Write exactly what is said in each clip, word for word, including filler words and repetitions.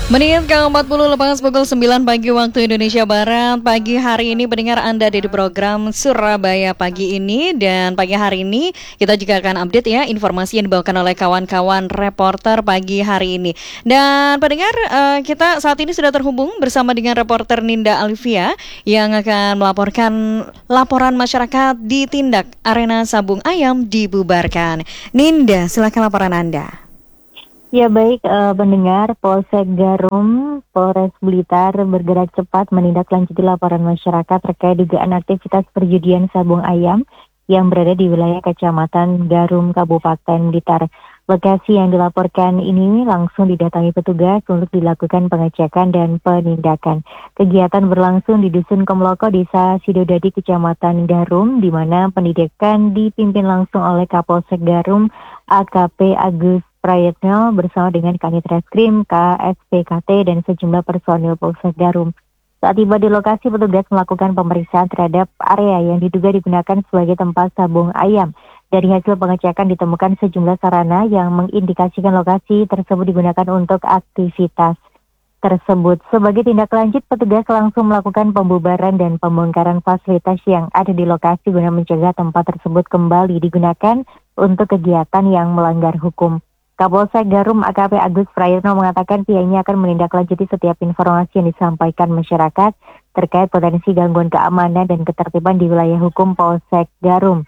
Menit ke empat puluh lepas pukul sembilan pagi waktu Indonesia Barat. Pagi hari ini pendengar Anda di program Surabaya Pagi ini. Dan pagi hari ini kita juga akan update ya informasi yang dibawakan oleh kawan-kawan reporter pagi hari ini. Dan pendengar uh, kita saat ini sudah terhubung bersama dengan reporter Ninda Alivia yang akan melaporkan laporan masyarakat ditindak arena sabung ayam dibubarkan. Ninda, silakan laporan Anda. Ya baik, uh, pendengar, Polsek Garum, Polres Blitar bergerak cepat menindaklanjuti laporan masyarakat terkait dugaan aktivitas perjudian sabung ayam yang berada di wilayah Kecamatan Garum, Kabupaten Blitar. Lokasi yang dilaporkan ini langsung didatangi petugas untuk dilakukan pengecekan dan penindakan. Kegiatan berlangsung di Dusun Kemloko, Desa Sidodadi, Kecamatan Garum, di mana pendidikan dipimpin langsung oleh Kapolsek Garum, A K P Agus Prayetno bersama dengan Kanit Reskrim, K S P K T, dan sejumlah personil Polsek Garum. Saat tiba di lokasi, petugas melakukan pemeriksaan terhadap area yang diduga digunakan sebagai tempat sabung ayam. Dari hasil pengecekan ditemukan sejumlah sarana yang mengindikasikan lokasi tersebut digunakan untuk aktivitas tersebut. Sebagai tindak lanjut, petugas langsung melakukan pembubaran dan pembongkaran fasilitas yang ada di lokasi guna mencegah tempat tersebut kembali digunakan untuk kegiatan yang melanggar hukum. Kapolsek Garum A K P Agus Prayetno mengatakan pihaknya akan menindaklanjuti setiap informasi yang disampaikan masyarakat terkait potensi gangguan keamanan dan ketertiban di wilayah hukum Polsek Garum.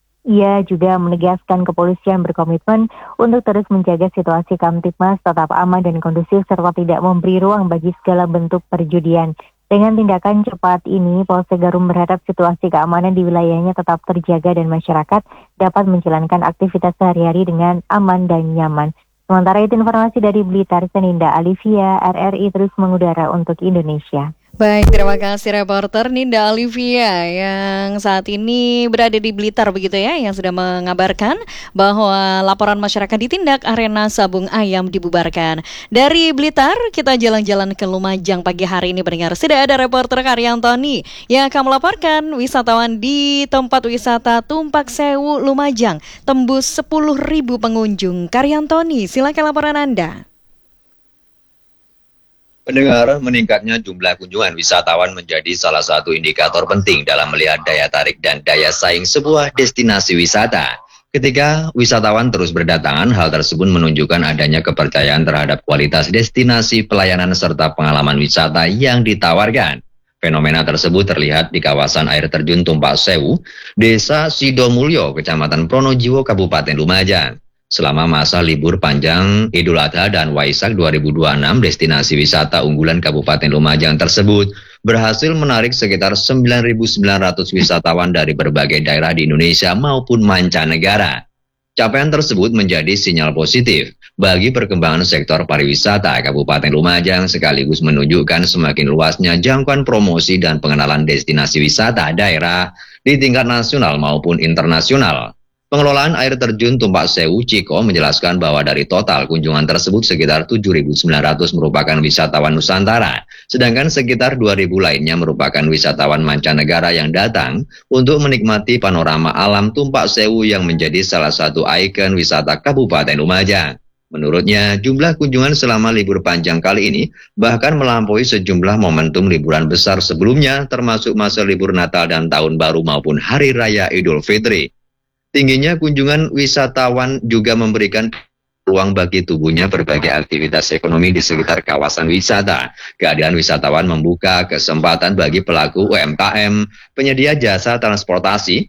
Ia juga menegaskan kepolisian berkomitmen untuk terus menjaga situasi Kamtipmas tetap aman dan kondusif serta tidak memberi ruang bagi segala bentuk perjudian. Dengan tindakan cepat ini, Polsek Garum berharap situasi keamanan di wilayahnya tetap terjaga dan masyarakat dapat menjalankan aktivitas sehari-hari dengan aman dan nyaman. Sementara itu informasi dari Blitar, Ninda Alivia, R R I terus mengudara untuk Indonesia. Baik, terima kasih reporter Ninda Alivia yang saat ini berada di Blitar begitu ya, yang sudah mengabarkan bahwa laporan masyarakat ditindak arena sabung ayam dibubarkan. Dari Blitar kita jalan-jalan ke Lumajang pagi hari ini pendengar. Sudah ada reporter Karyantoni yang akan melaporkan wisatawan di tempat wisata Tumpak Sewu Lumajang tembus sepuluh ribu pengunjung. Karyantoni, silakan laporan Anda. Pendengar, meningkatnya jumlah kunjungan wisatawan menjadi salah satu indikator penting dalam melihat daya tarik dan daya saing sebuah destinasi wisata. Ketika wisatawan terus berdatangan, hal tersebut menunjukkan adanya kepercayaan terhadap kualitas destinasi, pelayanan, serta pengalaman wisata yang ditawarkan. Fenomena tersebut terlihat di kawasan air terjun Tumpak Sewu, Desa Sidomulyo, Kecamatan Pronojiwo, Kabupaten Lumajang. Selama masa libur panjang Idul Adha dan Waisak dua ribu dua puluh enam, destinasi wisata unggulan Kabupaten Lumajang tersebut berhasil menarik sekitar sembilan ribu sembilan ratus wisatawan dari berbagai daerah di Indonesia maupun mancanegara. Capaian tersebut menjadi sinyal positif bagi perkembangan sektor pariwisata Kabupaten Lumajang sekaligus menunjukkan semakin luasnya jangkauan promosi dan pengenalan destinasi wisata daerah di tingkat nasional maupun internasional. Pengelolaan air terjun Tumpak Sewu Ciko menjelaskan bahwa dari total kunjungan tersebut sekitar tujuh ribu sembilan ratus merupakan wisatawan Nusantara, sedangkan sekitar dua ribu lainnya merupakan wisatawan mancanegara yang datang untuk menikmati panorama alam Tumpak Sewu yang menjadi salah satu ikon wisata Kabupaten Lumajang. Menurutnya, jumlah kunjungan selama libur panjang kali ini bahkan melampaui sejumlah momentum liburan besar sebelumnya, termasuk masa libur Natal dan Tahun Baru maupun Hari Raya Idul Fitri. Tingginya kunjungan wisatawan juga memberikan ruang bagi tubuhnya berbagai aktivitas ekonomi di sekitar kawasan wisata. Kehadiran wisatawan membuka kesempatan bagi pelaku U M K M, penyedia jasa transportasi,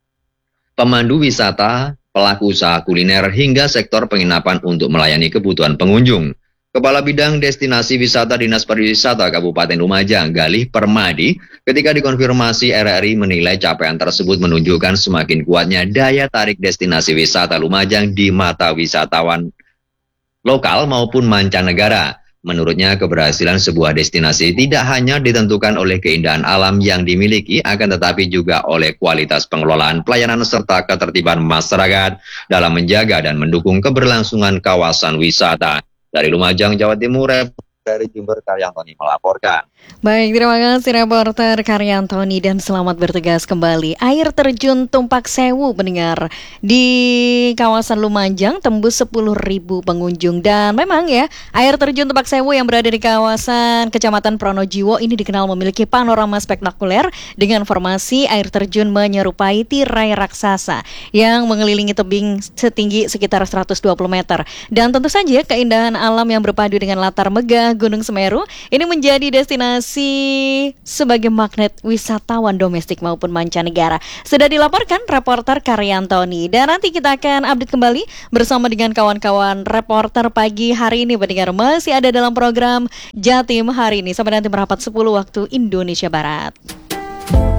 pemandu wisata, pelaku usaha kuliner, hingga sektor penginapan untuk melayani kebutuhan pengunjung. Kepala Bidang Destinasi Wisata Dinas Pariwisata Kabupaten Lumajang, Galih Permadi, ketika dikonfirmasi R R I menilai capaian tersebut menunjukkan semakin kuatnya daya tarik destinasi wisata Lumajang di mata wisatawan lokal maupun mancanegara. Menurutnya, keberhasilan sebuah destinasi tidak hanya ditentukan oleh keindahan alam yang dimiliki, akan tetapi juga oleh kualitas pengelolaan pelayanan serta ketertiban masyarakat dalam menjaga dan mendukung keberlangsungan kawasan wisata. Dari Lumajang, Jawa Timur, Dari Jember, Karyantoni melaporkan. Baik, terima kasih reporter Karyantoni dan selamat bertugas kembali. Air terjun Tumpak Sewu pendengar di kawasan Lumajang tembus sepuluh ribu pengunjung. Dan memang ya, air terjun Tumpak Sewu yang berada di kawasan Kecamatan Pronojiwo ini dikenal memiliki panorama spektakuler dengan formasi air terjun menyerupai tirai raksasa yang mengelilingi tebing setinggi sekitar seratus dua puluh meter. Dan tentu saja keindahan alam yang berpadu dengan latar megah Gunung Semeru ini menjadi destinasi sebagai magnet wisatawan domestik maupun mancanegara. Sudah dilaporkan reporter Karyantoni. Dan nanti kita akan update kembali bersama dengan kawan-kawan reporter pagi hari ini. Pendengar masih ada dalam program Jatim hari ini sampai nanti merapat sepuluh waktu Indonesia Barat.